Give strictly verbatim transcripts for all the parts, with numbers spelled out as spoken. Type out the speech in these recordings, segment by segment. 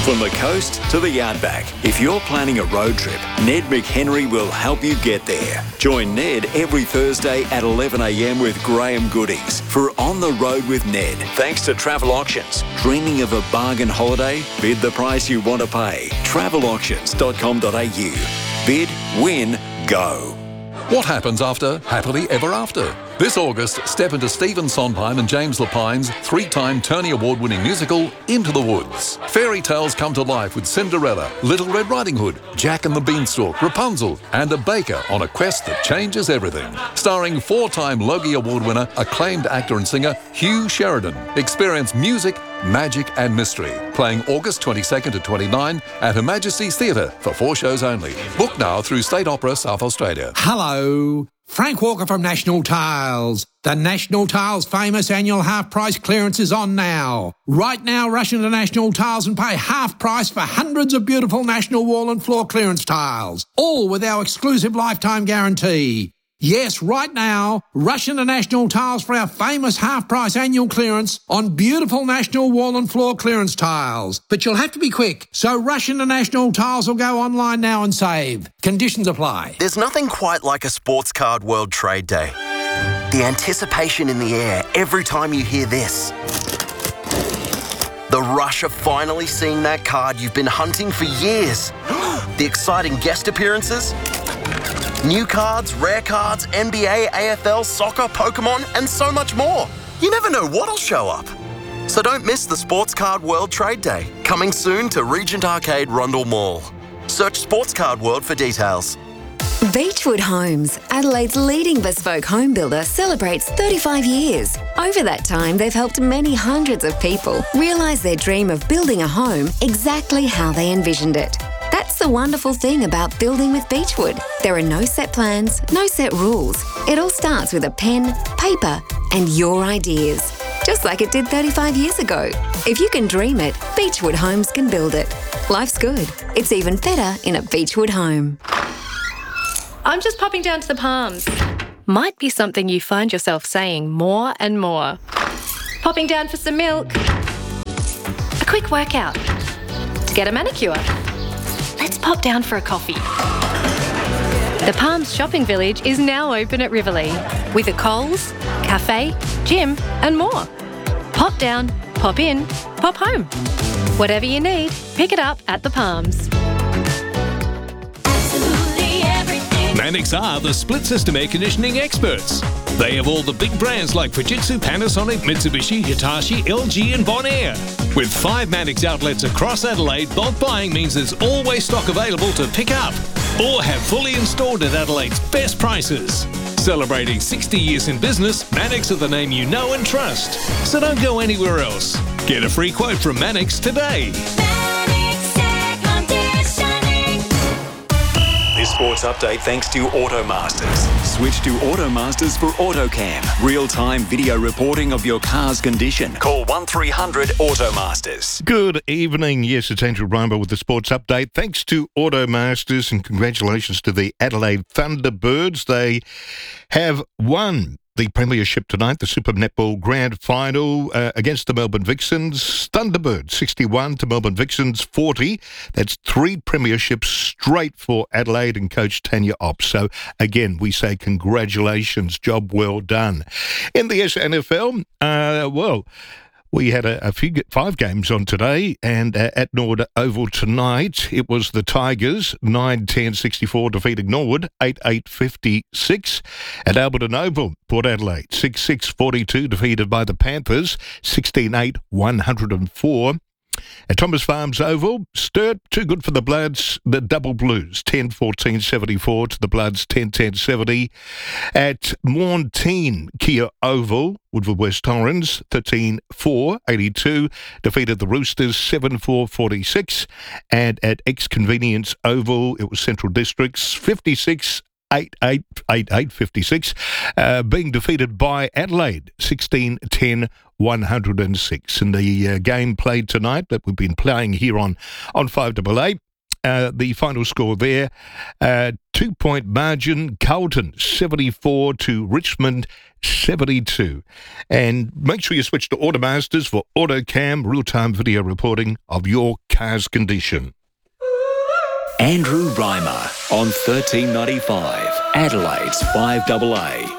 From the coast to the outback, if you're planning a road trip, Ned McHenry will help you get there. Join Ned every Thursday at eleven a m with Graham Goodies for On the Road with Ned. Thanks to Travel Auctions. Dreaming of a bargain holiday? Bid the price you want to pay. travel auctions dot com dot a u. Bid, win, go. What happens after Happily Ever After? This August, step into Stephen Sondheim and James Lapine's three-time Tony Award-winning musical, Into the Woods. Fairy tales come to life with Cinderella, Little Red Riding Hood, Jack and the Beanstalk, Rapunzel, and a baker on a quest that changes everything. Starring four-time Logie Award winner, acclaimed actor and singer Hugh Sheridan. Experience music, magic and mystery. Playing August twenty-second to twenty-ninth at Her Majesty's Theatre for four shows only. Book now through State Opera South Australia. Hello, Frank Walker from National Tiles. The National Tiles famous annual half-price clearance is on now. Right now, rush into National Tiles and pay half price for hundreds of beautiful National wall and floor clearance tiles, all with our exclusive lifetime guarantee. Yes, right now, rush into National Tiles for our famous half-price annual clearance on beautiful National wall and floor clearance tiles. But you'll have to be quick, so rush into National Tiles or go online now and save. Conditions apply. There's nothing quite like a Sports Card World Trade Day. The anticipation in the air every time you hear this. The rush of finally seeing that card you've been hunting for years. The exciting guest appearances. New cards, rare cards, N B A, A F L, soccer, Pokemon, and so much more. You never know what'll show up. So don't miss the Sports Card World Trade Day, coming soon to Regent Arcade Rundle Mall. Search Sports Card World for details. Beechwood Homes, Adelaide's leading bespoke home builder, celebrates thirty-five years. Over that time, they've helped many hundreds of people realise their dream of building a home exactly how they envisioned it. That's the wonderful thing about building with Beechwood. There are no set plans, no set rules. It all starts with a pen, paper, and your ideas. Just like it did thirty-five years ago. If you can dream it, Beechwood Homes can build it. Life's good. It's even better in a Beechwood home. I'm just popping down to the Palms. Might be something you find yourself saying more and more. Popping down for some milk. A quick workout. To get a manicure. Let's pop down for a coffee. The Palms Shopping Village is now open at Riverlea with a Coles, cafe, gym and more. Pop down, pop in, pop home. Whatever you need, pick it up at the Palms. Mannix are the split system air conditioning experts. They have all the big brands like Fujitsu, Panasonic, Mitsubishi, Hitachi, L G and Bonaire. With five Mannix outlets across Adelaide, bulk buying means there's always stock available to pick up or have fully installed at Adelaide's best prices. Celebrating sixty years in business, Mannix are the name you know and trust. So don't go anywhere else. Get a free quote from Mannix today. This sports update thanks to Automasters. Switch to Automasters for AutoCam. Real-time video reporting of your car's condition. Call one three hundred Automasters. Good evening. Yes, it's Andrew Rainbow with the sports update. Thanks to Automasters and congratulations to the Adelaide Thunderbirds. They have won the premiership tonight, the Super Netball Grand Final uh, against the Melbourne Vixens. Thunderbirds sixty-one to Melbourne Vixens forty. That's three premierships straight for Adelaide and coach Tanya Opp. So again, we say congratulations, job well done. In the S N F L, uh, well, we had a, a few five games on today, and uh, at Norwood Oval tonight, it was the Tigers nine ten sixty-four defeating Norwood eight eight fifty-six. At Alberton Oval, Port Adelaide six six forty-two defeated by the Panthers sixteen eight one oh four. At Thomas Farms Oval, Sturt, too good for the Bloods, the Double Blues, ten fourteen seventy-four to the Bloods, ten ten seventy. At Mornteen Kia Oval, Woodville West Torrens, thirteen four eighty-two, defeated the Roosters, seven four forty-six. And at Ex-Convenience Oval, it was Central Districts, fifty-six eight eight eight eight fifty-six, uh, being defeated by Adelaide, sixteen ten one oh six. And the uh, game played tonight that we've been playing here on, on five A A, uh, the final score there, uh, two-point margin, Carlton seventy-four to Richmond seventy-two. And make sure you switch to Automasters for AutoCam, real-time video reporting of your car's condition. Andrew Reimer on thirteen ninety-five, Adelaide's five A A.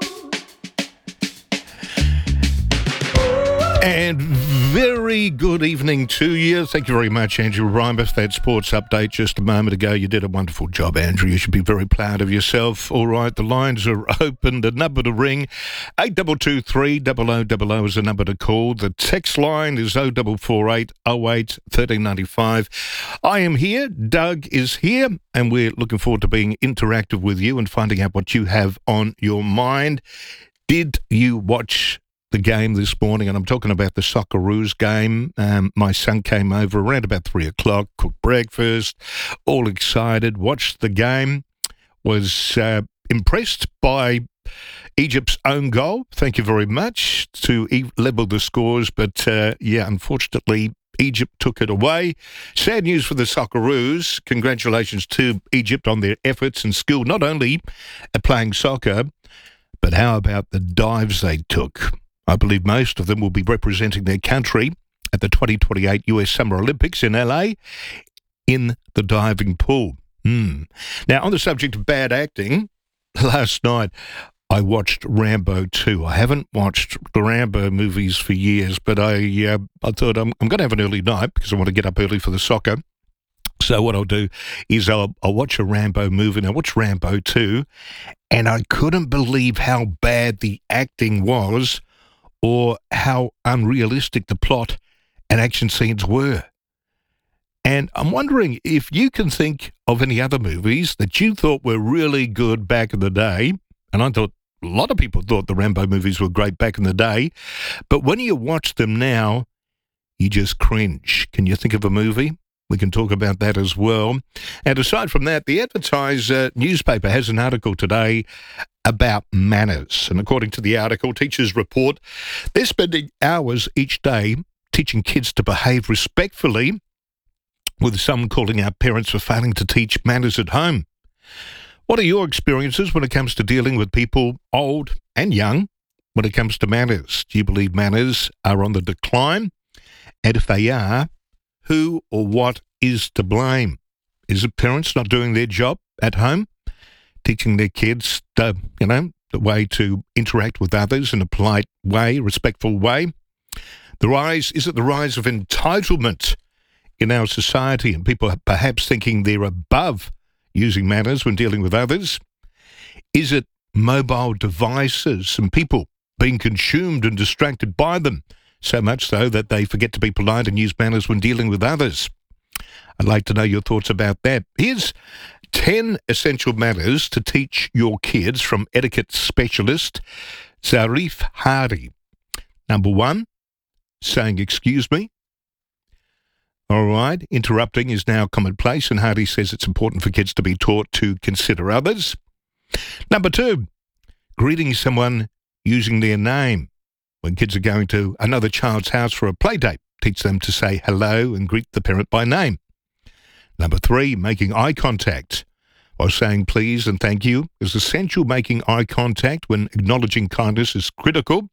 And very good evening to you. Thank you very much, Andrew Reimer, for that sports update just a moment ago. You did a wonderful job, Andrew. You should be very proud of yourself. All right, the lines are open. The number to ring, eight two two three, zero zero zero zero is the number to call. The text line is oh four four eight, oh eight, one three nine five. I am here. Doug is here. And we're looking forward to being interactive with you and finding out what you have on your mind. Did you watch the game this morning? And I'm talking about the Socceroos game. Um, my son came over around about three o'clock, cooked breakfast, all excited, watched the game, was uh, impressed by Egypt's own goal. Thank you very much to e- level the scores. But, uh, yeah, unfortunately, Egypt took it away. Sad news for the Socceroos. Congratulations to Egypt on their efforts and skill, not only at playing soccer, but how about the dives they took? I believe most of them will be representing their country at the twenty twenty-eight U S Summer Olympics in L A in the diving pool. Mm. Now, on the subject of bad acting, last night I watched Rambo two. I haven't watched the Rambo movies for years, but I uh, I thought I'm, I'm going to have an early night because I want to get up early for the soccer. So what I'll do is I'll, I'll watch a Rambo movie, and I watched Rambo two, and I couldn't believe how bad the acting was, or how unrealistic the plot and action scenes were. And I'm wondering if you can think of any other movies that you thought were really good back in the day. And I thought a lot of people thought the Rambo movies were great back in the day. But when you watch them now, you just cringe. Can you think of a movie? We can talk about that as well. And aside from that, the Advertiser newspaper has an article today about manners. And according to the article, teachers report they're spending hours each day teaching kids to behave respectfully, with some calling out parents for failing to teach manners at home. What are your experiences when it comes to dealing with people old and young when it comes to manners? Do you believe manners are on the decline? And if they are, who or what is to blame? Is it parents not doing their job at home, teaching their kids, the, you know, the way to interact with others in a polite way, respectful way? The rise, is it the rise of entitlement in our society and people perhaps thinking they're above using manners when dealing with others? Is it mobile devices and people being consumed and distracted by them, so much so that they forget to be polite and use manners when dealing with others? I'd like to know your thoughts about that. Here's ten essential manners to teach your kids from etiquette specialist Zarif Hardy. Number one, saying excuse me. All right, interrupting is now commonplace, and Hardy says it's important for kids to be taught to consider others. Number two, greeting someone using their name. When kids are going to another child's house for a play date, teach them to say hello and greet the parent by name. Number three, making eye contact. While saying please and thank you is essential, making eye contact when acknowledging kindness is critical.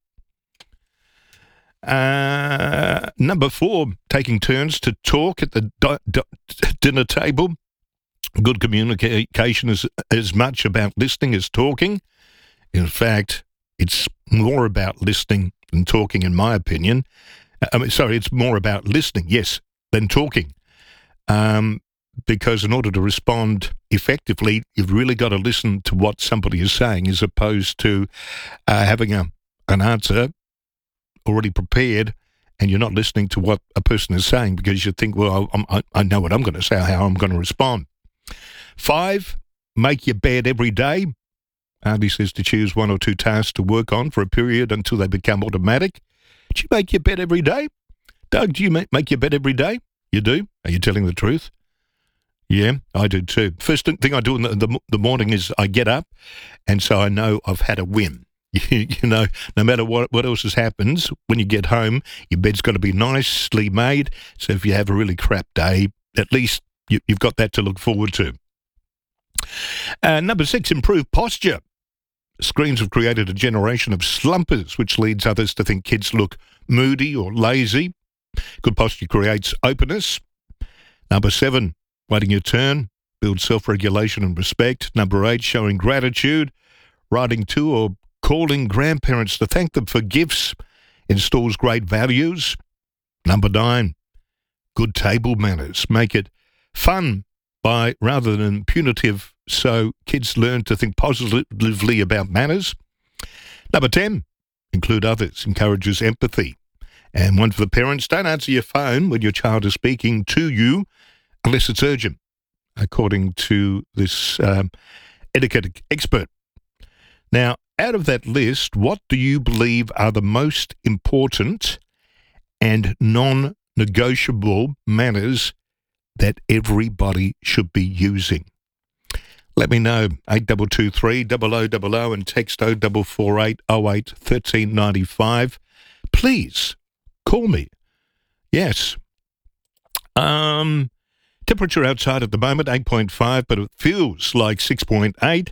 Uh, number four, taking turns to talk at the di- di- dinner table. Good communication is as much about listening as talking. In fact, it's more about listening than talking, in my opinion. I mean, sorry, it's more about listening, yes, than talking. Um, because in order to respond effectively, you've really got to listen to what somebody is saying, as opposed to uh, having a an answer already prepared and you're not listening to what a person is saying because you think, well, I, I know what I'm going to say, how I'm going to respond. Five, make your bed every day. Hardy says to choose one or two tasks to work on for a period until they become automatic. Do you make your bed every day? Doug, do you make, make your bed every day? You do? Are you telling the truth? Yeah, I do too. First thing I do in the, the, the morning is I get up, and so I know I've had a win. You, you know, no matter what, what else has happens, when you get home, your bed's got to be nicely made. So if you have a really crap day, at least you, you've got that to look forward to. Uh, number six, improve posture. Screens have created a generation of slumpers, which leads others to think kids look moody or lazy. Good posture creates openness. Number seven, waiting your turn, builds self-regulation and respect. Number eight, showing gratitude. Writing to or calling grandparents to thank them for gifts installs great values. Number nine, good table manners. Make it fun by rather than punitive, so kids learn to think positively about manners. Number ten, include others, encourages empathy. And one for the parents, don't answer your phone when your child is speaking to you unless it's urgent, according to this um, etiquette expert. Now, out of that list, what do you believe are the most important and non-negotiable manners that everybody should be using? Let me know, eight two two three, double oh double oh and text oh four four eight oh eight one three nine five. Please, call me. Yes. Um, temperature outside at the moment, eight point five, but it feels like six point eight.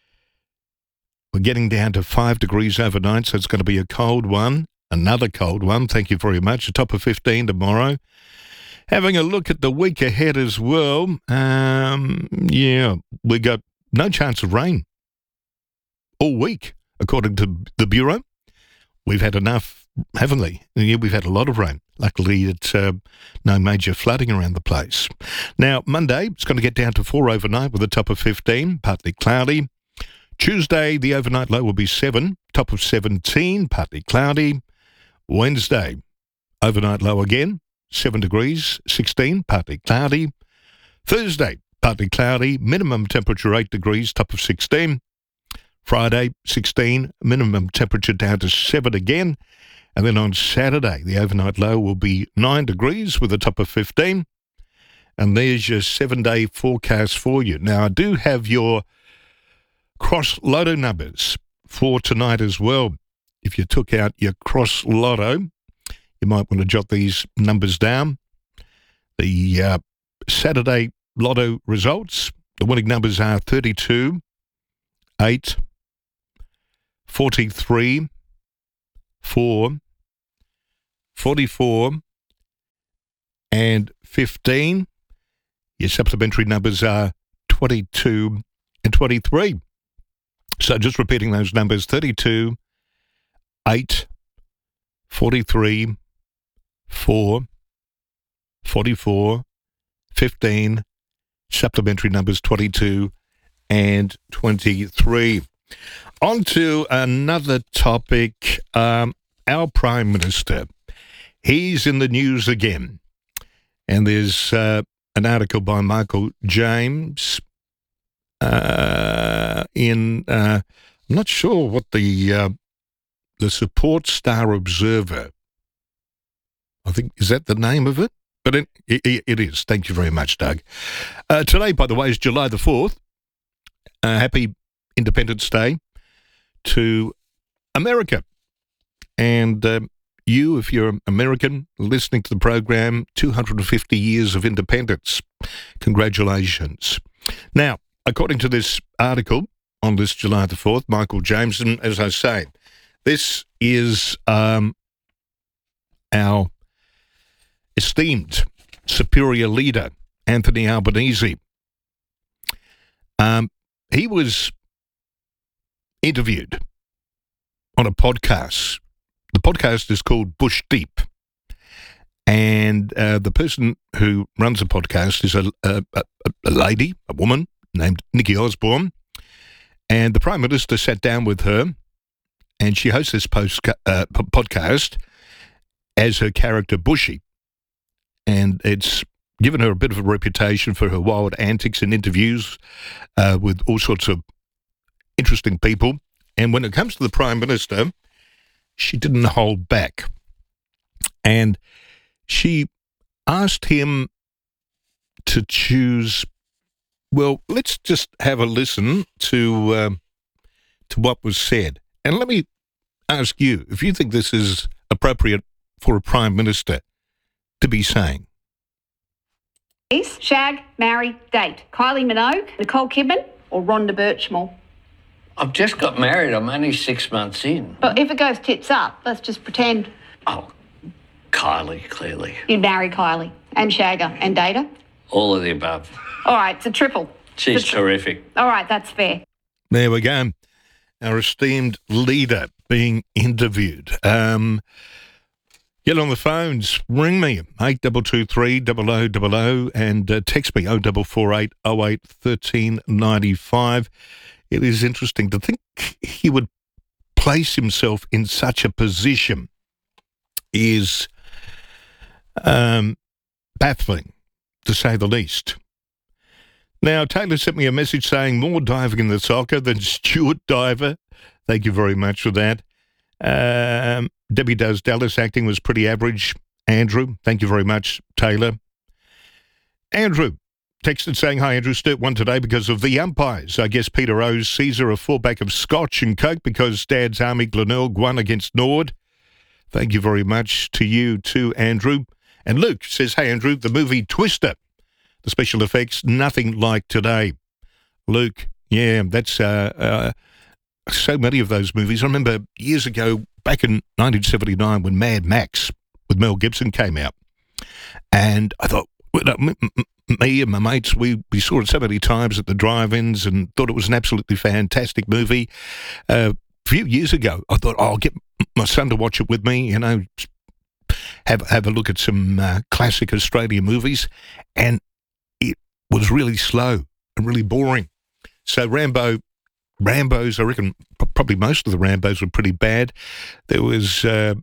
We're getting down to five degrees overnight, so it's going to be a cold one. Another cold one, thank you very much. A top of fifteen tomorrow. Having a look at the week ahead as well, um, yeah, we got no chance of rain all week, according to the Bureau. We've had enough, haven't we? Yeah, we've had a lot of rain. Luckily, it's uh, no major flooding around the place. Now, Monday, it's going to get down to four overnight with a top of fifteen, partly cloudy. Tuesday, the overnight low will be seven, top of seventeen, partly cloudy. Wednesday, overnight low again, seven degrees, sixteen, partly cloudy. Thursday, partly cloudy, minimum temperature eight degrees, top of sixteen. Friday, sixteen, minimum temperature down to seven again. And then on Saturday, the overnight low will be nine degrees with a top of fifteen. And there's your seven-day forecast for you. Now, I do have your cross lotto numbers for tonight as well. If you took out your cross lotto, you might want to jot these numbers down. The uh, Saturday lotto results, the winning numbers are thirty-two, eight, forty-three, four, forty-four, and fifteen. Your supplementary numbers are twenty-two and twenty-three. So just repeating those numbers, thirty-two, eight, forty-three, four, forty-four, fifteen, supplementary numbers twenty-two and twenty-three. On to another topic. Um, our Prime Minister, he's in the news again. And there's uh, an article by Michael James uh, in, uh, I'm not sure what the uh, the Support Star Observer, I think, is that the name of it? But it, it, it is. Thank you very much, Doug. Uh, today, by the way, is July the fourth. Uh, happy Independence Day to America. And uh, you, if you're American, listening to the program, two hundred fifty years of independence. Congratulations. Now, according to this article on this July the fourth, Michael James, and as I say, this is um, our esteemed superior leader, Anthony Albanese. Um, he was interviewed on a podcast. The podcast is called Bush Deep. And uh, the person who runs the podcast is a, a, a, a lady, a woman named Nikki Osborne. And the Prime Minister sat down with her, and she hosts this post, uh, podcast as her character Bushy. And it's given her a bit of a reputation for her wild antics and interviews uh, with all sorts of interesting people. And when it comes to the Prime Minister, she didn't hold back. And she asked him to choose, well, let's just have a listen to uh, to what was said. And let me ask you, if you think this is appropriate for a Prime Minister to be saying. Shag, marry, date. Kylie Minogue, Nicole Kidman or Rhonda Birchmore? I've just got married. I'm only six months in. But if it goes tits up, let's just pretend. Oh, Kylie, clearly. You'd marry Kylie and shag her and date her? All of the above. All right, it's a triple. She's It's a tri- terrific. All right, that's fair. There we go. Our esteemed leader being interviewed. Um, get on the phones. Ring me, eight two two three, double oh double oh, and uh, text me, oh four four eight, oh eight, one three nine five. It is interesting to think he would place himself in such a position is um, baffling, to say the least. Now, Taylor sent me a message saying more diving in the soccer than Stuart Diver. Thank you very much for that. Um, Debbie Does Dallas acting was pretty average. Andrew, thank you very much, Taylor. Andrew texted saying, hi, Andrew, Sturt won today because of the umpires. I guess Peter owes Caesar a fullback of Scotch and Coke because Dad's Army Glenelg won against Nord. Thank you very much to you too, Andrew. And Luke says, hey, Andrew, the movie Twister. The special effects, nothing like today. Luke, yeah, that's uh, uh, so many of those movies. I remember years ago, back in nineteen seventy-nine, when Mad Max with Mel Gibson came out. And I thought, me and my mates, we, we saw it so many times at the drive-ins and thought it was an absolutely fantastic movie. Uh, a few years ago, I thought, oh, I'll get my son to watch it with me, you know, have, have a look at some uh, classic Australian movies. And was really slow and really boring. So Rambo, Rambos, I reckon probably most of the Rambos were pretty bad. There was uh,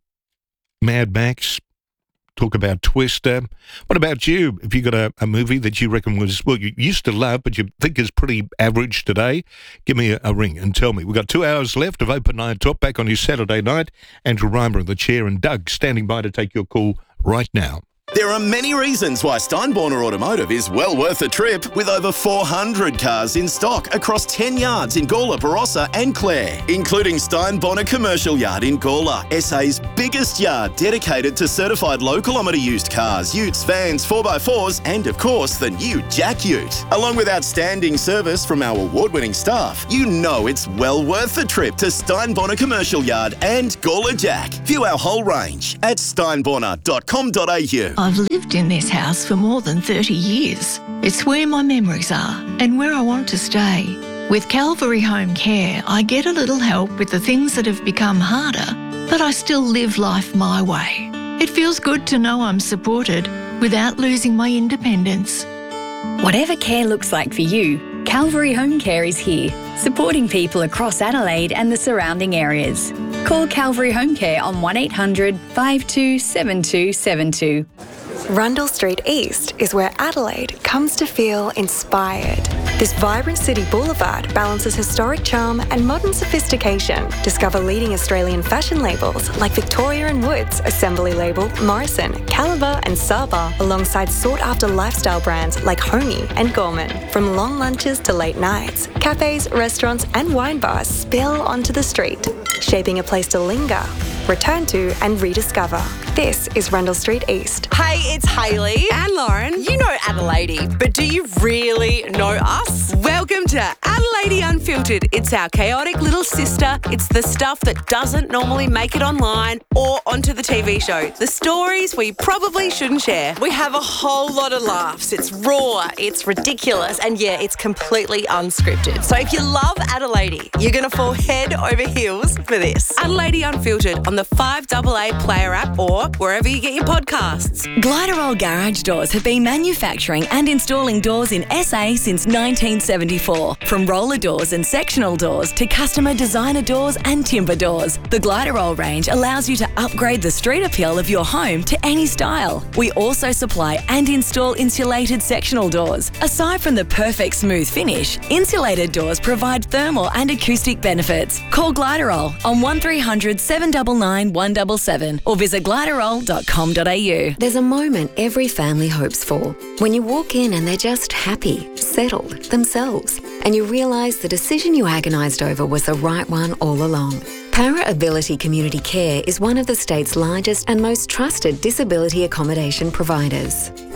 Mad Max, talk about Twister. What about you? Have you got a, a movie that you reckon was, well, you used to love, but you think is pretty average today? Give me a, a ring and tell me. We've got two hours left of Open Night Talk back on your Saturday night. Andrew Reimer in the chair and Doug standing by to take your call right now. There are many reasons why Steinborner Automotive is well worth a trip, with over four hundred cars in stock across ten yards in Gawler, Barossa and Clare, including Steinborner Commercial Yard in Gawler, S A's biggest yard dedicated to certified low-kilometre used cars, utes, vans, four by fours and, of course, the new Jack Ute. Along with outstanding service from our award-winning staff, you know it's well worth the trip to Steinborner Commercial Yard and Gawler Jack. View our whole range at steinborner dot com dot a u. I've lived in this house for more than thirty years. It's where my memories are and where I want to stay. With Calvary Home Care, I get a little help with the things that have become harder, but I still live life my way. It feels good to know I'm supported without losing my independence. Whatever care looks like for you, Calvary Home Care is here, supporting people across Adelaide and the surrounding areas. Call Calvary Home Care on one eight hundred, five two seven two seven two. Rundle Street East is where Adelaide comes to feel inspired. This vibrant city boulevard balances historic charm and modern sophistication. Discover leading Australian fashion labels like Victoria and Woods, Assembly Label, Morrison, Caliber and Saba, alongside sought-after lifestyle brands like Homey and Gorman. From long lunches to late nights, cafes, restaurants and wine bars spill onto the street, shaping a place to linger, return to and rediscover. This is Rundle Street East. Hey, it's Hayley and Lauren. You know Adelaide, but do you really know us? Welcome to Adelaide Unfiltered. It's our chaotic little sister. It's the stuff that doesn't normally make it online or onto the T V show. The stories we probably shouldn't share. We have a whole lot of laughs. It's raw, it's ridiculous, and yeah, it's completely unscripted. So if you love Adelaide, you're going to fall head over heels for this. Adelaide Unfiltered on the five A A Player app or wherever you get your podcasts. Gliderol Garage Doors have been manufacturing and installing doors in S A since nineteen seventy-four. From roller doors and sectional doors to customer designer doors and timber doors, the Gliderol range allows you to upgrade the street appeal of your home to any style. We also supply and install insulated sectional doors. Aside from the perfect smooth finish, insulated doors provide thermal and acoustic benefits. Call Gliderol on one three hundred, seven nine nine, one seven seven or visit gliderol dot com dot a u. There's a moment every family hopes for. When you walk in and they're just happy, settled, themselves, and you realise the decision you agonised over was the right one all along. Para Ability Community Care is one of the state's largest and most trusted disability accommodation providers.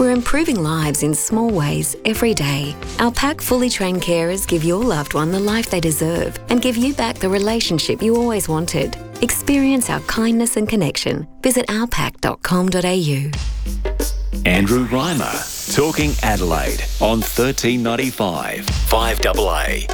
We're improving lives in small ways every day. Our pack fully trained carers give your loved one the life they deserve and give you back the relationship you always wanted. Experience our kindness and connection. Visit our pack dot com dot a u. Andrew Reimer, Talking Adelaide on thirteen ninety-five, five A A.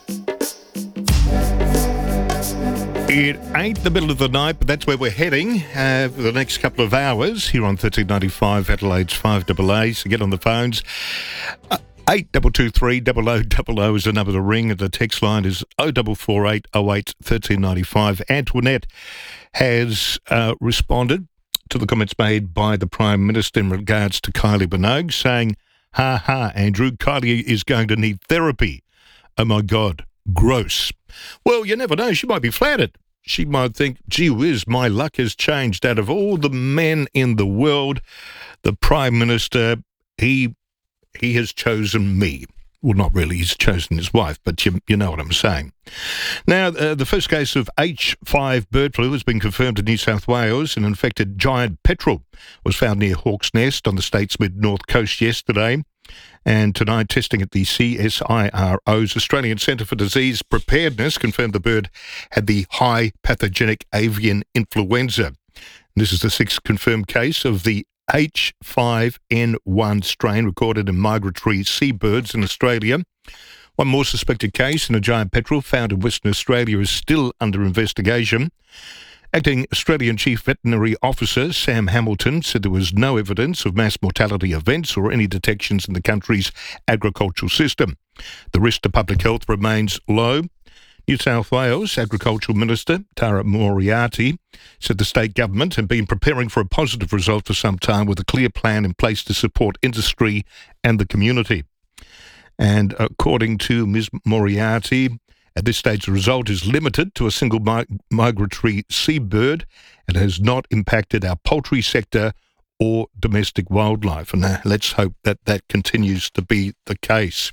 It ain't the middle of the night, but that's where we're heading uh, for the next couple of hours here on thirteen ninety-five Adelaide's five A A. So get on the phones. Uh, eight two two three, double oh double oh is the number to ring, and the text line is oh four four eight oh eight one three nine five. Antoinette has uh, responded to the comments made by the Prime Minister in regards to Kylie Minogue, saying, ha ha, Andrew, Kylie is going to need therapy. Oh my God, gross. Well, you never know, she might be flattered. She might think, gee whiz, my luck has changed. Out of all the men in the world, the Prime Minister, he he has chosen me. Well, not really, he's chosen his wife, but you, you know what I'm saying. Now, uh, the first case of H five bird flu has been confirmed in New South Wales. An infected giant petrel was found near Hawke's Nest on the state's mid-north coast yesterday. And tonight, testing at the C S I R O's Australian Centre for Disease Preparedness confirmed the bird had the high pathogenic avian influenza. This is the sixth confirmed case of the H five N one strain recorded in migratory seabirds in Australia. One more suspected case in a giant petrel found in Western Australia is still under investigation. Acting Australian Chief Veterinary Officer Sam Hamilton said there was no evidence of mass mortality events or any detections in the country's agricultural system. The risk to public health remains low. New South Wales Agricultural Minister Tara Moriarty said the state government had been preparing for a positive result for some time with a clear plan in place to support industry and the community. And according to Miz Moriarty, at this stage, the result is limited to a single mi- migratory seabird and has not impacted our poultry sector or domestic wildlife. And uh, let's hope that that continues to be the case.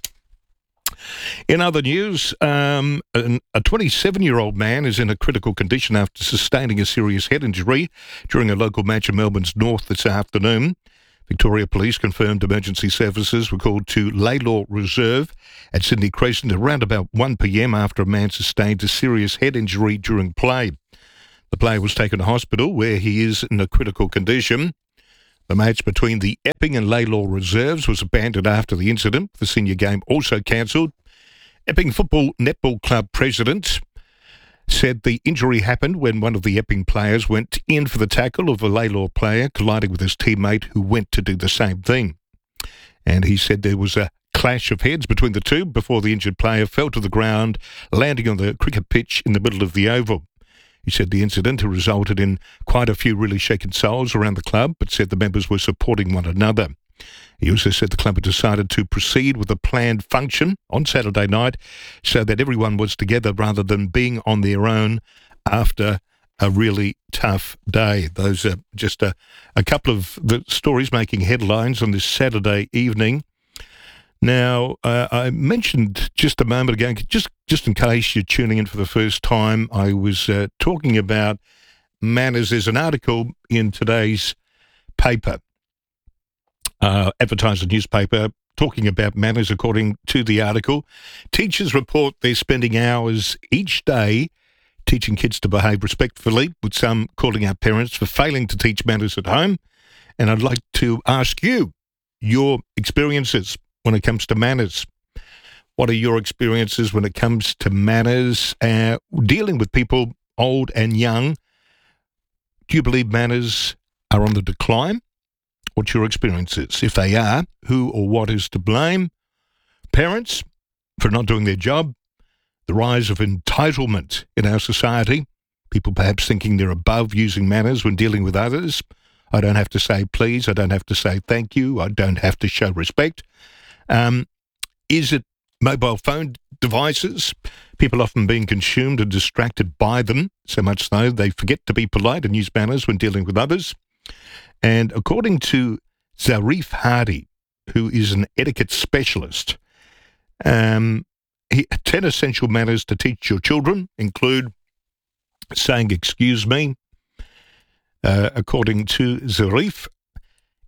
In other news, um, an, a twenty-seven-year-old man is in a critical condition after sustaining a serious head injury during a local match in Melbourne's north this afternoon. Victoria Police confirmed emergency services were called to Laylaw Reserve at Sydney Crescent around about one p.m. after a man sustained a serious head injury during play. The player was taken to hospital where he is in a critical condition. The match between the Epping and Laylaw Reserves was abandoned after the incident. The senior game also cancelled. Epping Football Netball Club president said the injury happened when one of the Epping players went in for the tackle of a Laylaw player, colliding with his teammate who went to do the same thing. And he said there was a clash of heads between the two before the injured player fell to the ground, landing on the cricket pitch in the middle of the oval. He said the incident resulted in quite a few really shaken souls around the club, but said the members were supporting one another. He also said the club had decided to proceed with a planned function on Saturday night so that everyone was together rather than being on their own after a really tough day. Those are just a, a couple of the stories making headlines on this Saturday evening. Now, uh, I mentioned just a moment ago, just, just in case you're tuning in for the first time, I was uh, talking about manners. There's an article in today's paper, uh, advertised in the newspaper, talking about manners. According to the article, teachers report they're spending hours each day teaching kids to behave respectfully, with some calling out parents for failing to teach manners at home. And I'd like to ask you your experiences when it comes to manners. What are your experiences when it comes to manners, uh, dealing with people old and young? Do you believe manners are on the decline? What's your experiences? If they are, who or what is to blame? Parents for not doing their job? The rise of entitlement in our society? People perhaps thinking they're above using manners when dealing with others? I don't have to say please. I don't have to say thank you. I don't have to show respect. Um, is it mobile phone devices? People often being consumed and distracted by them, so much so they forget to be polite and use manners when dealing with others. And according to Zarif Hardy, who is an etiquette specialist, um, he, ten essential manners to teach your children include saying excuse me. Uh, according to Zarif,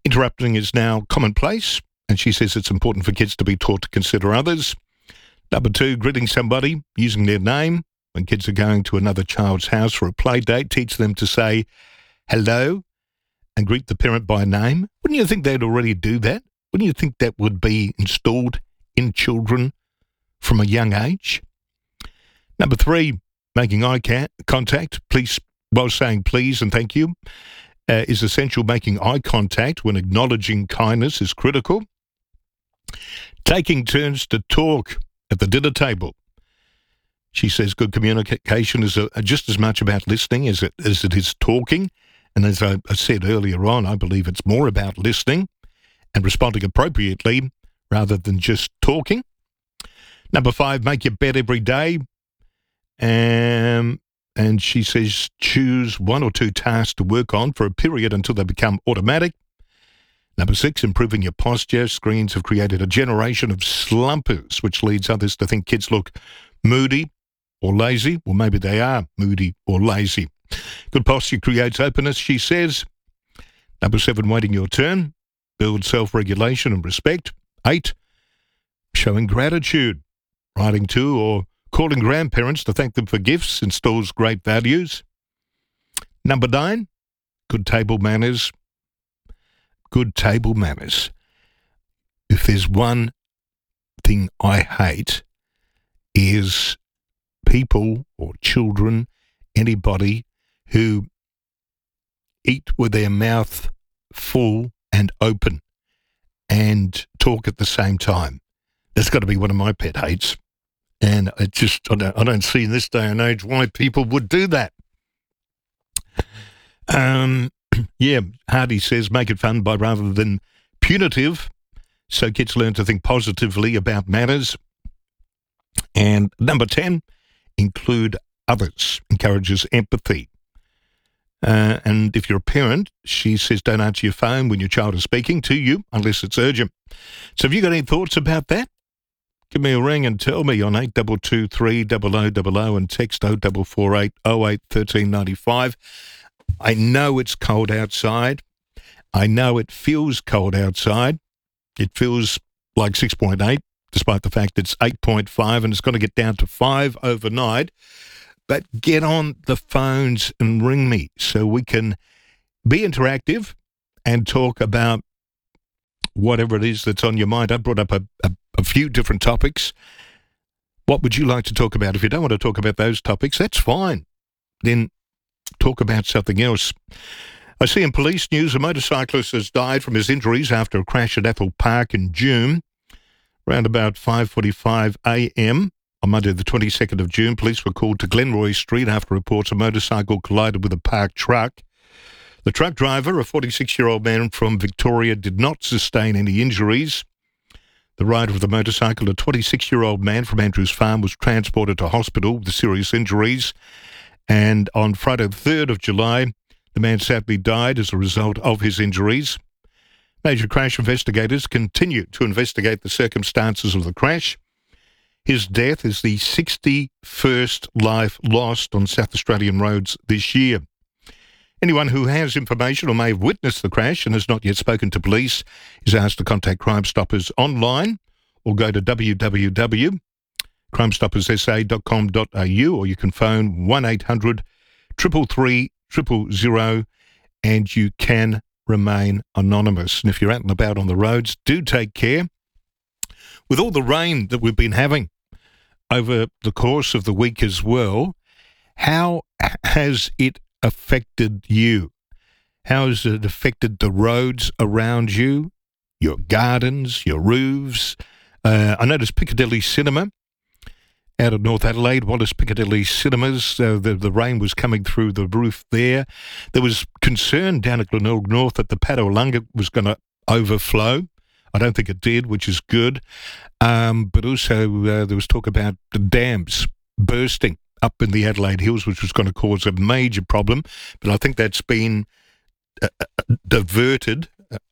Interrupting is now commonplace, and she says it's important for kids to be taught to consider others. Number two, greeting somebody using their name. When kids are going to another child's house for a play date, teach them to say hello and greet the parent by name. Wouldn't you think they'd already do that? Wouldn't you think that would be installed in children from a young age? Number three, making eye ca- contact, please, while saying please and thank you, uh, is essential. Making eye contact when acknowledging kindness is critical. Taking turns to talk at the dinner table. She says good communication is a, just as much about listening as it, as it is talking. And as I, I said earlier on, I believe it's more about listening and responding appropriately rather than just talking. Number five, make your bed every day. Um, and she says choose one or two tasks to work on for a period until they become automatic. Number six, improving your posture. Screens have created a generation of slumpers, which leads others to think kids look moody or lazy. Well, maybe they are moody or lazy. Good posture creates openness, she says. Number seven, waiting your turn. Build self-regulation and respect. Eight, showing gratitude. Writing to or calling grandparents to thank them for gifts installs great values. Number nine, good table manners. Good table manners. If there's one thing I hate is people or children, anybody who eat with their mouth full and open and talk at the same time. That's got to be one of my pet hates. And I just, I don't, I don't see in this day and age why people would do that. Um, yeah, Hardy says make it fun by rather than punitive, so kids learn to think positively about matters. And number ten, include others, encourages empathy. Uh, and if you're a parent, she says don't answer your phone when your child is speaking to you unless it's urgent. So have you got any thoughts about that? Give me a ring and tell me on eight two two three, double oh double oh and text oh four four eight, oh eight, one three nine five. I know it's cold outside. I know it feels cold outside. It feels like six point eight, despite the fact it's eight point five and it's going to get down to five overnight. But get on the phones and ring me so we can be interactive and talk about whatever it is that's on your mind. I brought up a, a, a few different topics. What would you like to talk about? If you don't want to talk about those topics, that's fine. Then talk about something else. I see in police news a motorcyclist has died from his injuries after a crash at Ethel Park in June. Around about five forty-five a.m. on Monday the twenty-second of June, police were called to Glenroy Street after reports a motorcycle collided with a parked truck. The truck driver, a forty-six-year-old man from Victoria, did not sustain any injuries. The rider of the motorcycle, a twenty-six-year-old man from Andrews Farm, was transported to hospital with serious injuries. And on Friday the third of July, the man sadly died as a result of his injuries. Major crash investigators continue to investigate the circumstances of the crash. His death is the sixty-first life lost on South Australian roads this year. Anyone who has information or may have witnessed the crash and has not yet spoken to police is asked to contact Crime Stoppers online or go to w w w dot crime stoppers s a dot com dot a u, or you can phone one eight hundred, three three three, zero zero zero and you can remain anonymous. And if you're out and about on the roads, do take care. With all the rain that we've been having over the course of the week as well, how has it affected you? How has it affected the roads around you, your gardens, your roofs? Uh, I noticed Piccadilly Cinema out of North Adelaide, Wallace Piccadilly Cinemas, uh, the, the rain was coming through the roof there. There was concern down at Glenelg North that the Padalunga was going to overflow. I don't think it did, which is good. Um, but also uh, there was talk about the dams bursting up in the Adelaide Hills, which was going to cause a major problem. But I think that's been uh, diverted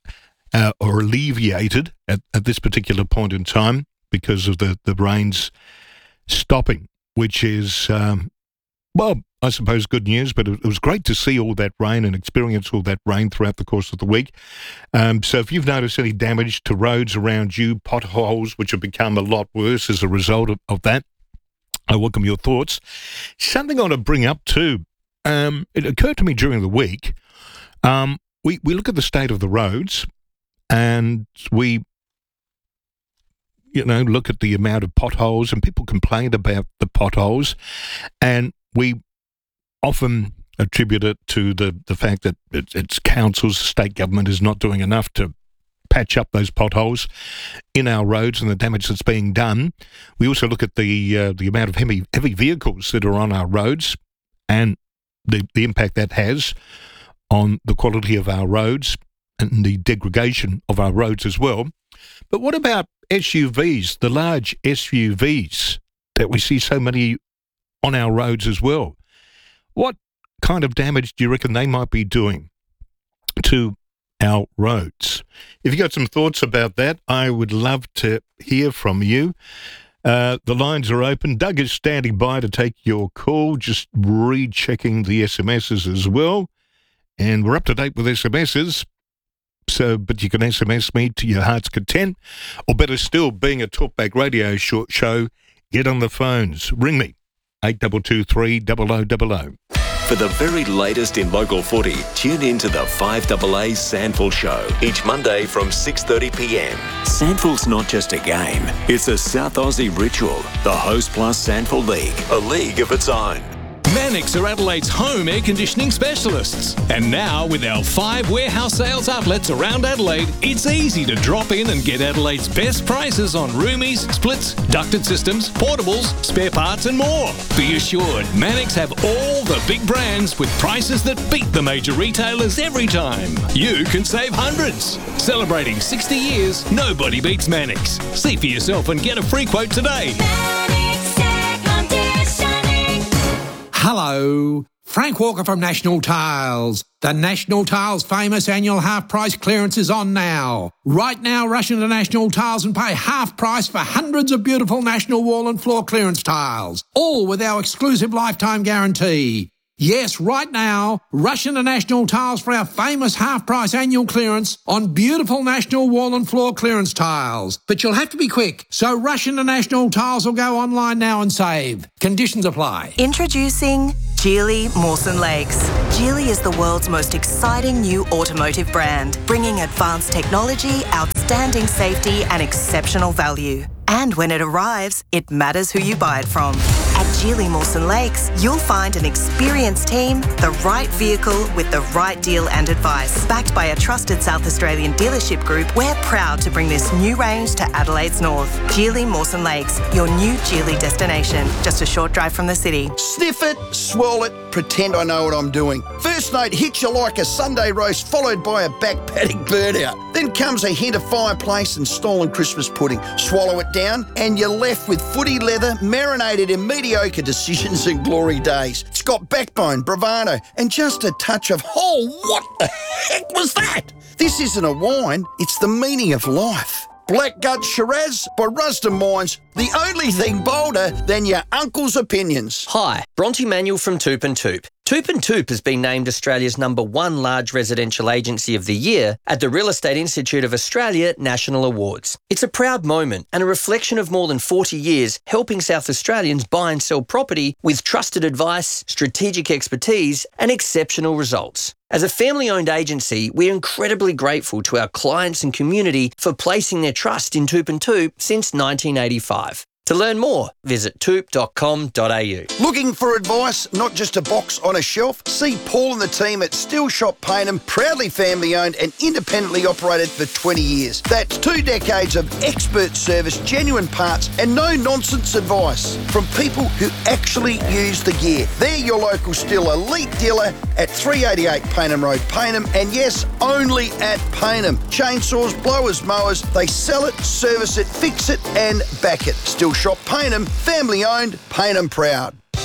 uh, or alleviated at, at this particular point in time because of the, the rains stopping, which is, um, well, I suppose, good news, but it was great to see all that rain and experience all that rain throughout the course of the week. Um, so if you've noticed any damage to roads around you, potholes, which have become a lot worse as a result of, of that, I welcome your thoughts. Something I want to bring up too, um, it occurred to me during the week, um, we, we look at the state of the roads and we, you know, look at the amount of potholes, and people complain about the potholes, and we often attribute it to the, the fact that it, it's councils, state government is not doing enough to patch up those potholes in our roads and the damage that's being done. We also look at the uh, the amount of heavy heavy vehicles that are on our roads and the, the impact that has on the quality of our roads and the degradation of our roads as well. But what about S U Vs, the large S U Vs that we see so many on our roads as well? What kind of damage do you reckon they might be doing to our roads? If you've got some thoughts about that, I would love to hear from you. Uh, the lines are open. Doug is standing by to take your call, just rechecking the S M Ses as well. And we're up to date with S M Ses. So, but you can S M S me to your heart's content, or better still, being a Talkback Radio show, show get on the phones. Ring me, eight two two three, zero zero zero zero. For the very latest in local footy, tune in to the five A A Sandful Show each Monday from six thirty p m. Sandful's not just a game, it's a South Aussie ritual. The Host Plus Sandful League, a league of its own. Mannix are Adelaide's home air conditioning specialists. And now, with our five warehouse sales outlets around Adelaide, it's easy to drop in and get Adelaide's best prices on roomies, splits, ducted systems, portables, spare parts and more. Be assured, Mannix have all the big brands with prices that beat the major retailers every time. You can save hundreds. Celebrating sixty years, nobody beats Mannix. See for yourself and get a free quote today. Hello, Frank Walker from National Tiles. The National Tiles famous annual half price clearance is on now. Right now, rush into National Tiles and pay half price for hundreds of beautiful National wall and floor clearance tiles, all with our exclusive lifetime guarantee. Yes, right now, rush into National Tiles for our famous half-price annual clearance on beautiful National wall and floor clearance tiles. But you'll have to be quick, so rush into National Tiles or go online now and save. Conditions apply. Introducing Geely Mawson Lakes. Geely is the world's most exciting new automotive brand, bringing advanced technology, outstanding safety and exceptional value. And when it arrives, it matters who you buy it from. At Geely Mawson Lakes, you'll find an experienced team, the right vehicle with the right deal and advice. Backed by a trusted South Australian dealership group, we're proud to bring this new range to Adelaide's north. Geely Mawson Lakes, your new Geely destination, just a short drive from the city. Sniff it, swirl it, pretend I know what I'm doing. First note hits you like a Sunday roast followed by a back paddock burnout. Then comes a hint of fireplace and stolen Christmas pudding. Swallow it down and you're left with footy leather marinated in mediocre decisions and glory days. It's got backbone, bravado and just a touch of, oh, what the heck was that? This isn't a wine, it's the meaning of life. Blackgut Shiraz by Rusden Mines, the only thing bolder than your uncle's opinions. Hi, Bronte Manuel from Toop and Toop. Toop and Toop has been named Australia's number one large residential agency of the year at the Real Estate Institute of Australia National Awards. It's a proud moment and a reflection of more than forty years helping South Australians buy and sell property with trusted advice, strategic expertise and exceptional results. As a family-owned agency, we're incredibly grateful to our clients and community for placing their trust in Toop and Toop since nineteen eighty-five. To learn more, visit toop dot com dot a u. Looking for advice, not just a box on a shelf? See Paul and the team at Steel Shop Payneham, proudly family-owned and independently operated for twenty years. That's two decades of expert service, genuine parts and no-nonsense advice from people who actually use the gear. They're your local Steel Elite dealer at three eighty-eight Payneham Road, Payneham, and yes, only at Payneham. Chainsaws, blowers, mowers, they sell it, service it, fix it and back it. Steel Shop Payneham, family owned, Payneham proud.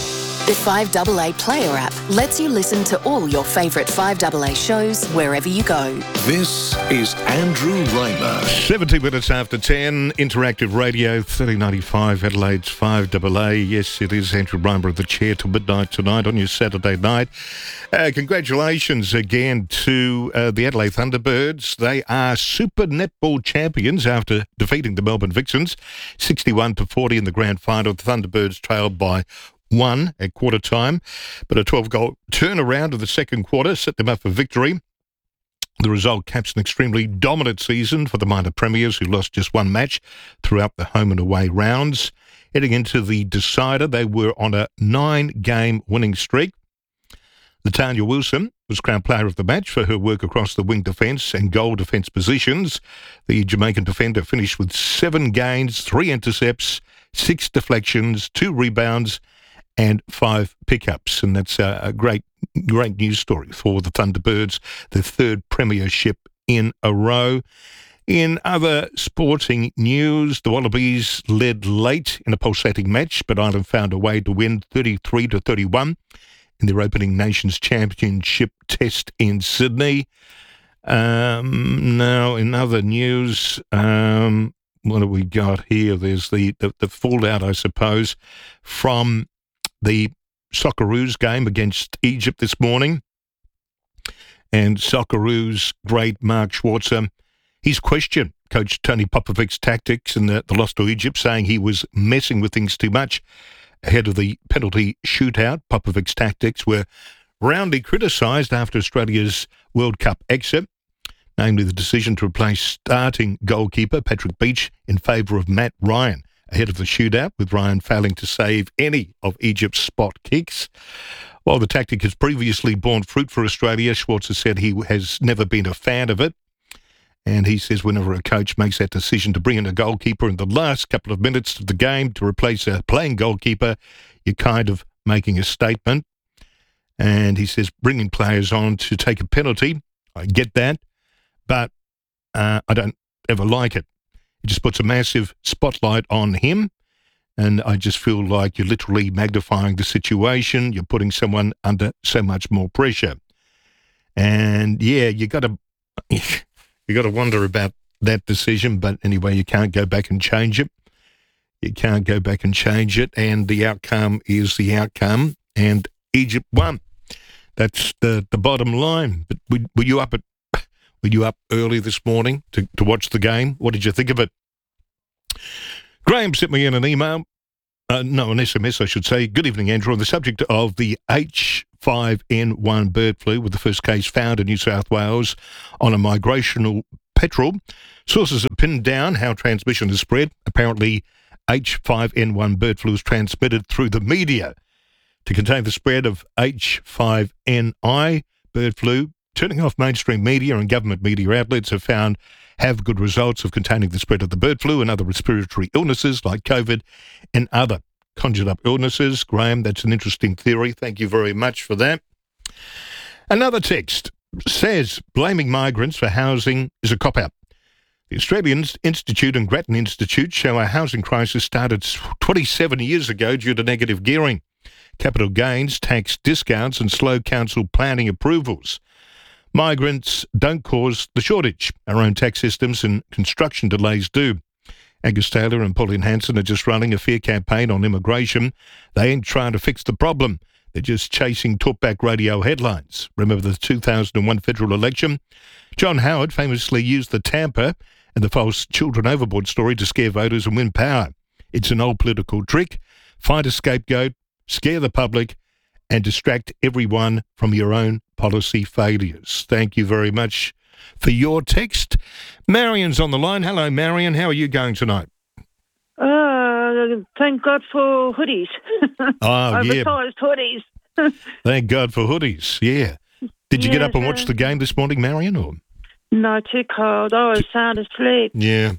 The five A A Player app lets you listen to all your favourite five A A shows wherever you go. This is Andrew Raymer. seventy minutes after ten, Interactive Radio, thirty ninety-five, Adelaide's five A A. Yes, it is Andrew Raymer at the chair till midnight tonight on your Saturday night. Uh, congratulations again to uh, the Adelaide Thunderbirds. They are Super Netball champions after defeating the Melbourne Vixens, sixty-one to forty in the grand final. The Thunderbirds trailed by one at quarter time, but a twelve-goal turnaround of the second quarter set them up for victory. The result caps an extremely dominant season for the minor premiers, who lost just one match throughout the home and away rounds. Heading into the decider, they were on a nine-game winning streak. Latanya Wilson was crowned player of the match for her work across the wing defence and goal defence positions. The Jamaican defender finished with seven gains, three intercepts, six deflections, two rebounds, and five pickups. And that's a, a great, great news story for the Thunderbirds, the third premiership in a row. In other sporting news, the Wallabies led late in a pulsating match, but Ireland found a way to win thirty-three to thirty-one in their opening Nations Championship test in Sydney. Um, now, in other news, um, what have we got here? There's the, the, the fallout, I suppose, from the Socceroos game against Egypt this morning. And Socceroos great Mark Schwarzer, he's questioned Coach Tony Popovic's tactics in the, the loss to Egypt, saying he was messing with things too much ahead of the penalty shootout. Popovic's tactics were roundly criticised after Australia's World Cup exit, namely the decision to replace starting goalkeeper Patrick Beach in favour of Matt Ryan ahead of the shootout, with Ryan failing to save any of Egypt's spot kicks. While the tactic has previously borne fruit for Australia, Schwarzer said he has never been a fan of it. And he says whenever a coach makes that decision to bring in a goalkeeper in the last couple of minutes of the game to replace a playing goalkeeper, you're kind of making a statement. And he says bringing players on to take a penalty, I get that, but uh, I don't ever like it. It just puts a massive spotlight on him, and I just feel like you're literally magnifying the situation. You're putting someone under so much more pressure. And yeah, you got to you got to wonder about that decision, but anyway, you can't go back and change it. You can't go back and change it, and the outcome is the outcome, and Egypt won. That's the, the bottom line. But were, were you up at Were you up early this morning to, to watch the game? What did you think of it? Graham sent me in an email, uh, no, an S M S, I should say. Good evening, Andrew. On the subject of the H five N one bird flu, with the first case found in New South Wales on a migrational petrel, sources have pinned down how transmission is spread. Apparently, H five N one bird flu is transmitted through the media. To contain the spread of H five N I bird flu, turning off mainstream media and government media outlets have found have good results of containing the spread of the bird flu and other respiratory illnesses like COVID and other conjured up illnesses. Graham, that's an interesting theory. Thank you very much for that. Another text says blaming migrants for housing is a cop-out. The Australian Institute and Grattan Institute show a housing crisis started twenty-seven years ago due to negative gearing, capital gains, tax discounts and slow council planning approvals. Migrants don't cause the shortage. Our own tax systems and construction delays do. Angus Taylor and Pauline Hanson are just running a fair campaign on immigration. They ain't trying to fix the problem. They're just chasing talkback radio headlines. Remember the two thousand one federal election? John Howard famously used the Tampa and the false children overboard story to scare voters and win power. It's an old political trick. Find a scapegoat, scare the public, and distract everyone from your own policy failures. Thank you very much for your text. Marion's on the line. Hello, Marion. How are you going tonight? Uh, thank God for hoodies. Oh, yeah. Oversized hoodies. Thank God for hoodies, yeah. Did you yes, get up and watch uh, the game this morning, Marion? Or? No, too cold. I was sound asleep. Yeah.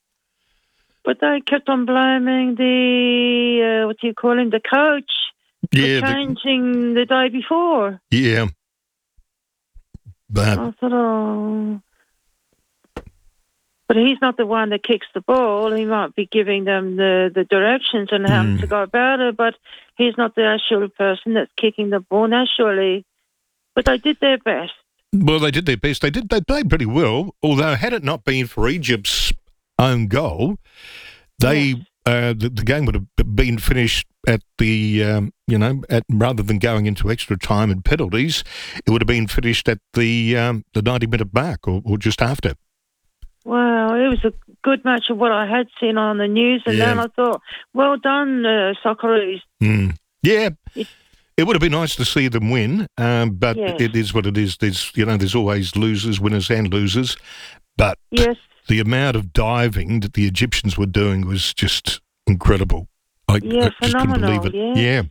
But they kept on blaming the, uh, what do you call him, the coach. Yeah. For changing the, the day before. Yeah. But I thought, oh. But he's not the one that kicks the ball. He might be giving them the, the directions on how Mm. to go about it, but he's not the actual person that's kicking the ball naturally. But they did their best. Well, they did their best. They did. They played pretty well. Although, had it not been for Egypt's own goal, they uh, the, the game would have been finished at the um, you know at rather than going into extra time and penalties, it would have been finished at the um, the ninety minute mark or, or just after. Well, it was a good match of what I had seen on the news, and Yeah. then I thought, well done, uh, Socceroos. Mm. Yeah. It would have been nice to see them win, um, but Yeah. it is what it is. There's, you know, there's always losers, winners, and losers. But Yes. the amount of diving that the Egyptians were doing was just incredible. I, Yeah, I just couldn't believe phenomenal, it. yeah. Yeah.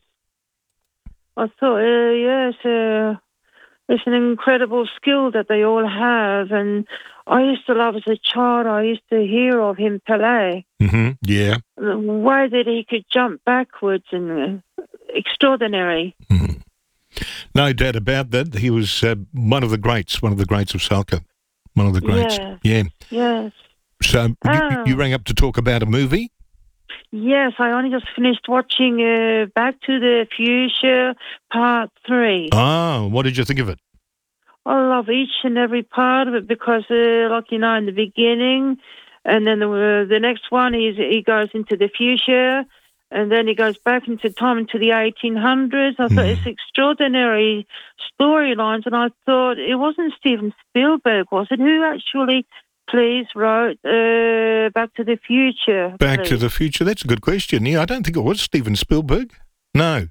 I thought, uh, yes, uh, it's an incredible skill that they all have, and I used to love as a child. I used to hear of him, Pelé, hmm Yeah. the way that he could jump backwards and uh, extraordinary. No doubt about that. He was uh, one of the greats, one of the greats of soccer. One of the greats. Yes. Yeah. Yes. So you, Oh. you rang up to talk about a movie? Yes, I only just finished watching uh, Back to the Future Part three. Oh, what did you think of it? I love each and every part of it because, uh, like you know, in the beginning, and then the uh, the next one is he goes into the future, and then he goes back into time into the eighteen hundreds. I thought it's extraordinary storylines, and I thought it wasn't Steven Spielberg, was it? Who actually, please, wrote uh, Back to the Future? Back to please? the Future. That's a good question. Yeah, I don't think it was Steven Spielberg. No.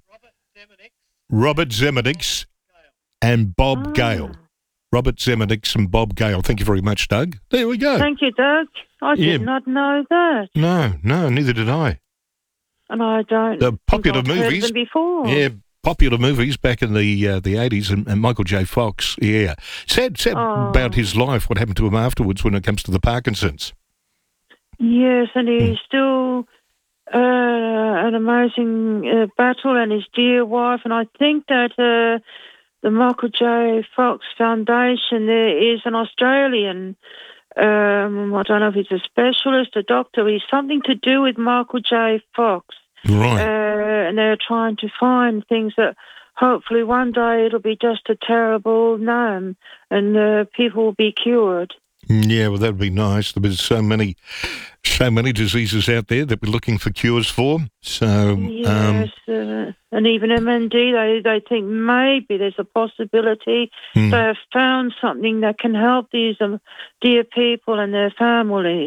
Robert Zemeckis and Bob Ah. Gale. Robert Zemeckis and Bob Gale. Thank you very much, Doug. There we go. Thank you, Doug. I Yeah. did not know that, No, no, neither did I. and I don't. The think popular I've heard of movies. them before. Yeah, popular movies back in the uh, the eighties, and, and Michael J. Fox. Yeah, sad, sad Oh. about his life. What happened to him afterwards when it comes to the Parkinson's? Yes, and he's still uh, an amazing uh, battle, and his dear wife. And I think that uh, the Michael J. Fox Foundation there is an Australian. Um, I don't know if he's a specialist, a doctor. He's something to do with Michael J. Fox. Right. Uh, and they're trying to find things that hopefully one day it'll be just a terrible name, and uh, people will be cured. Yeah, well, that'd be nice. There's so many, so many diseases out there that we're looking for cures for. So, um, Yes, uh, and even M N D, they, they think maybe there's a possibility Hmm. they have found something that can help these um, dear people and their families.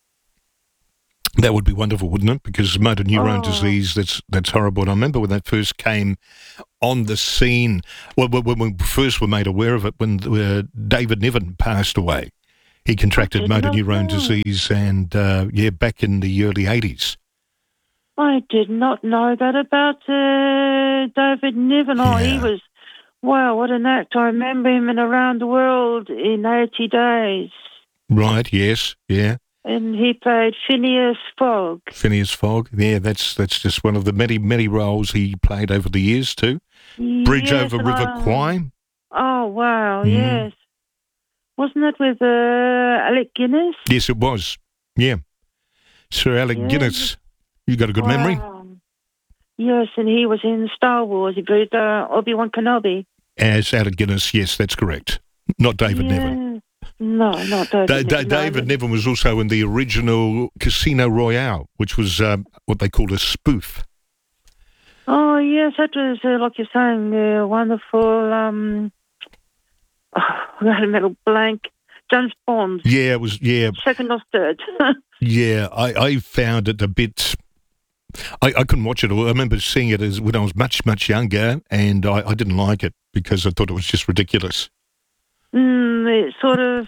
that would be wonderful, wouldn't it? Because motor neurone Oh. disease, that's that's horrible. And I remember when that first came on the scene, well, when when we first were made aware of it, when uh, David Niven passed away. He contracted did motor not neurone know. disease, and uh, yeah, back in the early eighties. I did not know that about uh, David Niven. Oh, he was, wow, what an act. I remember him in Around the World in eighty days. Right? Yes. Yeah. And he played Phineas Fogg. Phineas Fogg. Yeah, that's that's just one of the many many roles he played over the years too. Bridge Yes, over and River I- Kwai. Oh, wow, Mhm. yes. Wasn't it with uh, Alec Guinness? Yes, it was. Yeah, Sir Alec Yeah. Guinness. You got a good memory. Wow. Yes, and he was in Star Wars. He played uh, Obi-Wan Kenobi. As Alec Guinness, yes, that's correct. Not David yeah. Niven. No, not David Da- da- Niven. no. David Niven was also in the original Casino Royale, which was um, what they called a spoof. Oh, yes, that was, uh, like you're saying, uh, wonderful. Um, oh, I had a metal blank. James Bond. Yeah, it was. Yeah, Second or third. yeah. I, I found it a bit. I, I couldn't watch it all. I remember seeing it as when I was much much younger, and I, I didn't like it because I thought it was just ridiculous. mm, it sort of,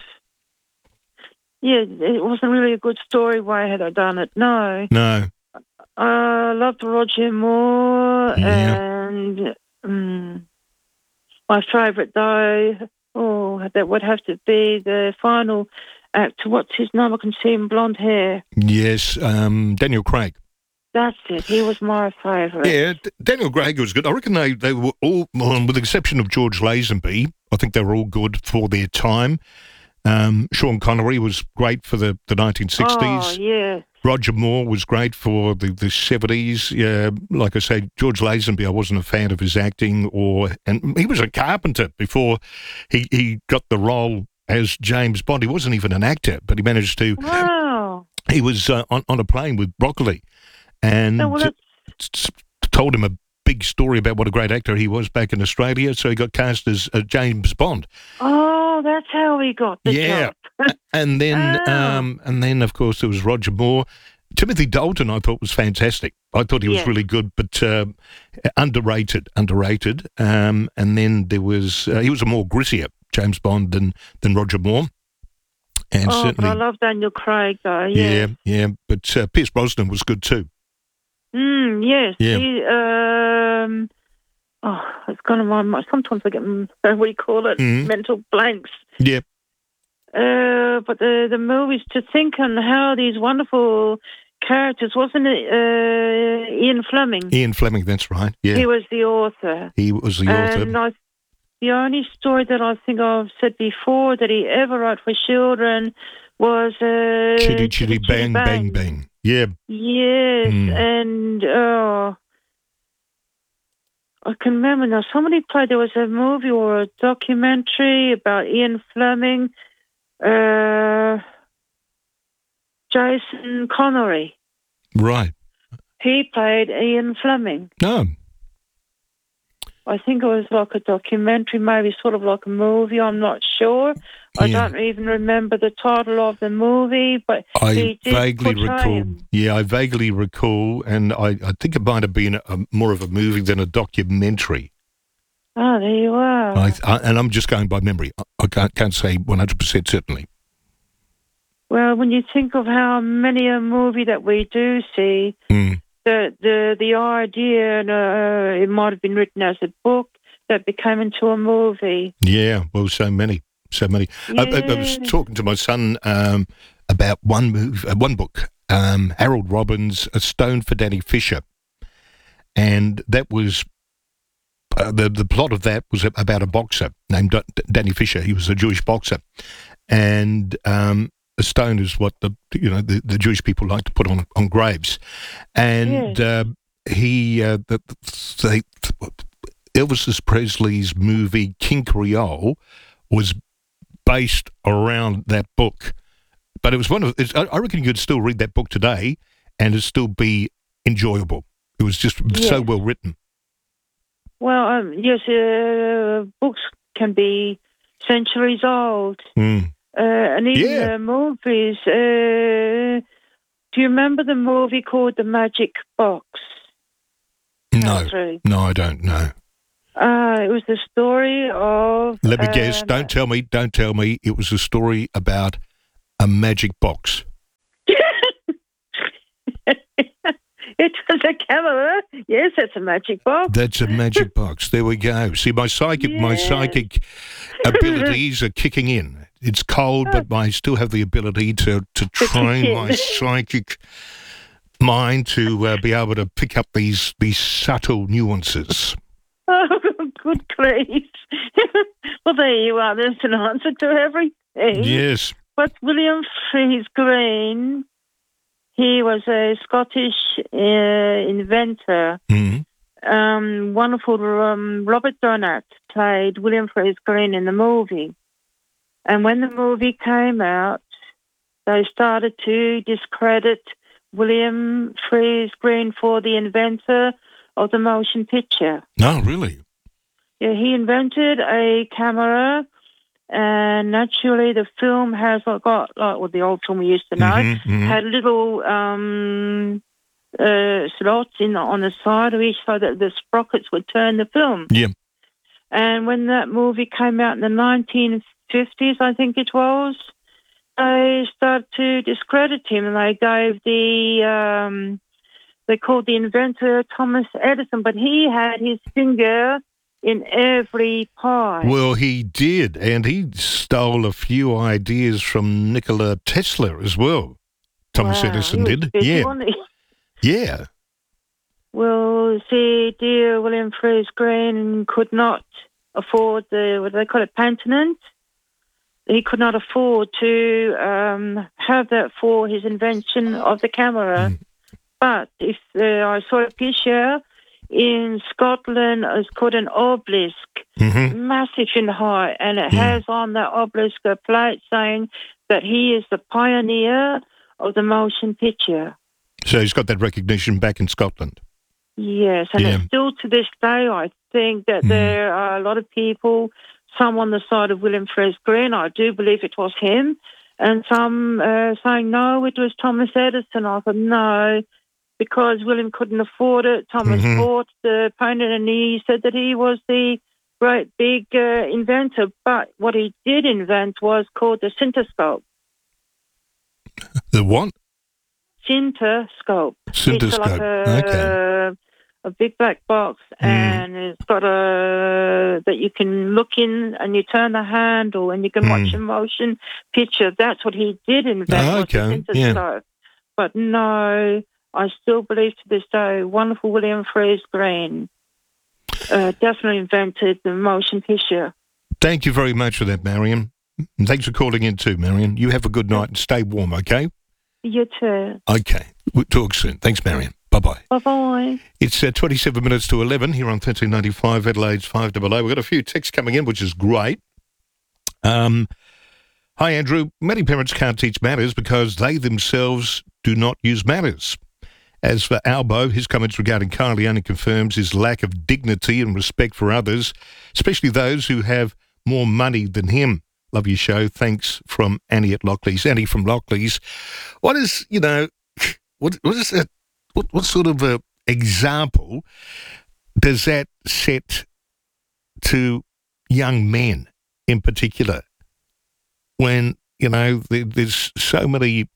yeah, it wasn't really a good story. Why had I done it? No. No. I loved Roger Moore, Yeah. and um, my favourite, though, oh, that would have to be the final actor. What's his name? I can see him, blonde hair. Yes, um, Daniel Craig. That's it. He was my favourite. Yeah, D- Daniel Craig was good. I reckon they, they were all, well, with the exception of George Lazenby, I think they were all good for their time. Um, Sean Connery was great for the, the nineteen sixties. Oh, yeah. Roger Moore was great for the, the seventies. Uh, like I say, George Lazenby, I wasn't a fan of his acting, or and he was a carpenter before he, he got the role as James Bond. He wasn't even an actor, but he managed to. Wow. He was uh, on, on a plane with Broccoli and Oh, well, t- t- told him a big story about what a great actor he was back in Australia, so he got cast as uh, James Bond. Oh, that's how he got the Yeah. job. And then, Ah. um, and then, of course, there was Roger Moore. Timothy Dalton, I thought was fantastic. I thought he was Yes. really good, but uh, underrated, underrated. Um, and then there was uh, he was a more grittier James Bond than than Roger Moore. And oh, but certainly, I love Daniel Craig, though. Yeah. yeah, yeah. But uh, Pierce Brosnan was good too. Mm, yes. Yeah. He, um, oh, it's gone on my mind. Sometimes I get, mm, what do you call it? Mhm. Mental blanks. Yeah, Uh, but the the movies, to think on how these wonderful characters, wasn't it uh, Ian Fleming? Ian Fleming. That's right. Yeah, He was the author. he was the author. And I, the only story that I think I've said before that he ever wrote for children was uh, Chitty Chitty Bang Bang Bang. Yeah. Yes, Mm. and oh, I can remember now. Somebody played. There was a movie or a documentary about Ian Fleming. Uh, Jason Connery. Right. He played Ian Fleming. No. I think it was like a documentary, maybe sort of like a movie. I'm not sure. I Yeah. don't even remember the title of the movie, but I he did vaguely portray recall. him. Yeah, I vaguely recall, and I, I think it might have been a, more of a movie than a documentary. Oh, there you are. I, I, and I'm just going by memory. I, I can't, can't say one hundred percent certainly. Well, when you think of how many a movie that we do see, Mm. the the the idea, and uh, it might have been written as a book that became into a movie. Yeah, well, so many, so many. I, I, I was Yeah. talking to my son um, about one move, uh, one book, um, Harold Robbins, A Stone for Danny Fisher, and that was uh, the the plot of that was about a boxer named D- Danny Fisher. He was a Jewish boxer, and um, a stone is what the you know the, the Jewish people like to put on on graves, and uh, he uh, the, they, Elvis Presley's movie King Creole was based around that book, but it was one of it's, I I reckon you could still read that book today and it'd still be enjoyable. It was just so Yes. well written. Well, um, yes, uh, books can be centuries old, Mm. uh, and even Yeah. uh, movies. Uh, do you remember the movie called The Magic Box? No, Catherine? no, I don't know. Uh, it was the story of. Let me guess. um, Don't tell me. Don't tell me. It was a story about a magic box. It was a camera. Yes, that's a magic box. That's a magic box. There we go. See, my psychic, my Yes. psychic abilities are kicking in. It's cold, but I still have the ability to to train my psychic mind to uh, be able to pick up these these subtle nuances. Oh, good grief. Well, there you are. There's an answer to everything. Yes. But William Freeze Green, he was a Scottish uh, inventor. Mhm. Um, wonderful um, Robert Donat played William Freeze Green in the movie. And when the movie came out, they started to discredit William Freeze Green for the inventor of the motion picture. No, really. Yeah, he invented a camera, and naturally the film has got, like well, the old film we used to know, Mhm, mhm. had little um, uh, slots in on the side of each so that the sprockets would turn the film. Yeah. And when that movie came out in the nineteen fifties, I think it was, they started to discredit him, and they gave the, um, they called the inventor Thomas Edison, but he had his finger in every pie. Well, he did, and he stole a few ideas from Nikola Tesla as well. Thomas Wow, Edison he was did. busy, Yeah. wasn't he? Yeah. Well, see, dear William Freeze Green could not afford the, what do they call it, patent. he could not afford to um, have that for his invention of the camera. Mm. But if uh, I saw a picture in Scotland, it's called an obelisk, mm-hmm. massive and high, and it yeah. has on that obelisk a plate saying that he is the pioneer of the motion picture. So he's got that recognition back in Scotland. Yes, and yeah. it's still to this day, I think that mm. there are a lot of people, some on the side of William Fraser Green, I do believe it was him, and some uh, saying, no, it was Thomas Edison. I thought, no, because William couldn't afford it. Thomas mm-hmm. bought the painted, and he said that he was the great big uh, inventor, but what he did invent was called the cinemascope. The what? Cinemascope. Cinemascope, it's like a, okay. a big black box, mm. and it's got a that you can look in, and you turn the handle, and you can mm. watch a motion picture. That's what he did invent. Oh, okay. Was the cinemascope. Yeah. But no, I still believe to this day, wonderful William Fraser Green uh, definitely invented the motion picture. Thank you very much for that, Marion. And thanks for calling in too, Marion. You have a good night and stay warm, okay? You too. Okay. We'll talk soon. Thanks, Marion. Bye-bye. Bye-bye. It's uh, twenty-seven minutes to eleven here on thirteen ninety-five Adelaide's five double A. We've got a few texts coming in, which is great. Um, hi, Andrew. Many parents can't teach manners because they themselves do not use manners. As for Albo, his comments regarding Kylie only confirms his lack of dignity and respect for others, especially those who have more money than him. Love your show. Thanks from Annie at Lockleys. Annie from Lockleys. What is, you know, what, what is that? What, what sort of a example does that set to young men in particular when, you know, there, there's so many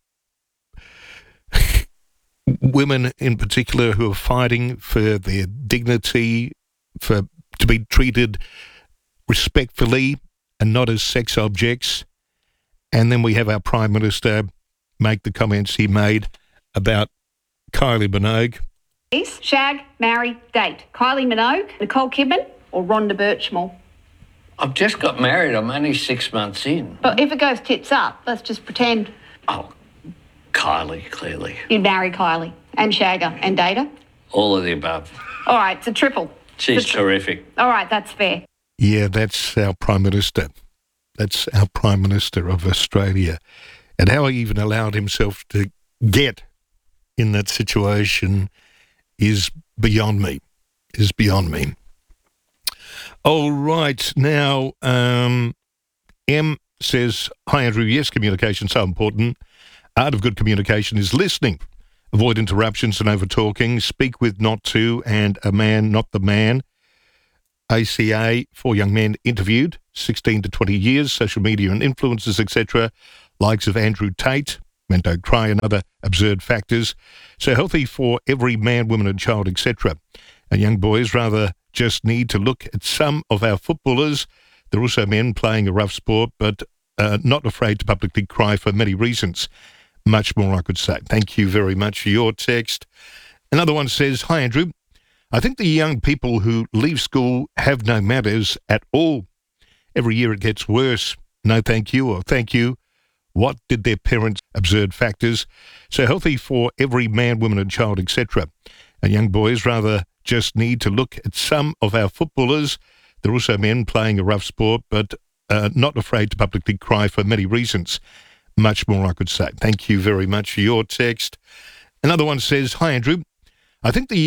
women in particular who are fighting for their dignity, for to be treated respectfully and not as sex objects. And then we have our Prime Minister make the comments he made about Kylie Minogue. Shag, marry, date. Kylie Minogue, Nicole Kidman or Rhonda Birchmore? I've just got married. I'm only six months in. But if it goes tits up, let's just pretend. Oh, Kylie, clearly. You'd marry Kylie and shag her and date her? All of the above. All right, it's a triple. She's it's a terrific. All right, that's fair. Yeah, that's our Prime Minister. That's our Prime Minister of Australia. And how he even allowed himself to get in that situation is beyond me. Is beyond me. All right, now, um, M says, hi, Andrew. Yes, communication's so important. Art of good communication is listening. Avoid interruptions and over-talking. Speak with not to and a man, not the man. A C A, four young men interviewed, sixteen to twenty years, social media and influencers, et cetera. Likes of Andrew Tate, Men Don't Cry and other absurd factors. So healthy for every man, woman and child, et cetera. And young boys rather just need to look at some of our footballers. They're also men playing a rough sport, but uh, not afraid to publicly cry for many reasons. Much more I could say. Thank you very much for your text. Another one says, hi, Andrew. I think the young people who leave school have no manners at all. Every year it gets worse. No thank you or thank you. What did their parents absurd factors? So healthy for every man, woman and child, et cetera. And young boys rather just need to look at some of our footballers. They're also men playing a rough sport, but uh, not afraid to publicly cry for many reasons. Much more I could say. Thank you very much for your text. Another one says, hi, Andrew. I think the